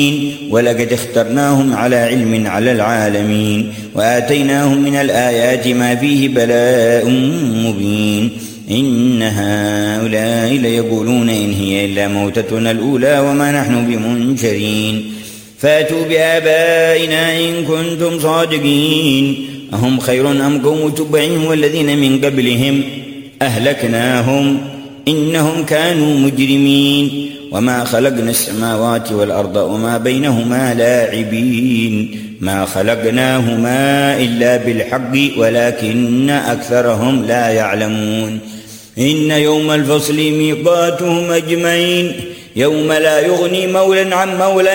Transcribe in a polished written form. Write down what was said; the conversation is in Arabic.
ولقد اخترناهم على علم على العالمين وآتيناهم من الآيات ما فيه بلاء مبين إن هؤلاء ليقولون إن هي إلا موتتنا الأولى وما نحن بمنشرين فاتوا بآبائنا إن كنتم صادقين أهم خير أم قوم تبع والذين من قبلهم أهلكناهم إنهم كانوا مجرمين وما خلقنا السماوات والأرض وما بينهما لاعبين ما خلقناهما إلا بالحق ولكن أكثرهم لا يعلمون إن يوم الفصل ميقاتهم أجمعين يوم لا يغني مولى عن مولى